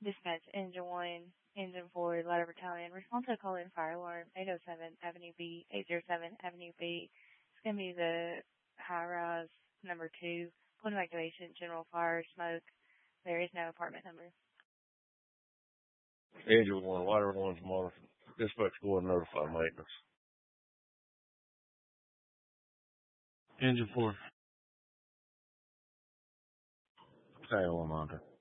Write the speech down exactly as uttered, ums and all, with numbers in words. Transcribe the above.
Dispatch Engine one, Engine four, Ladder Battalion. Respond to a call in fire alarm, eight oh seven Avenue B, eight oh seven Avenue B. It's going to be the high-rise number two. Point of activation, general fire, smoke. There is no apartment number. Engine one, Ladder one's monitored. Dispatch go and notify maintenance. Engine four. Tail one monitor.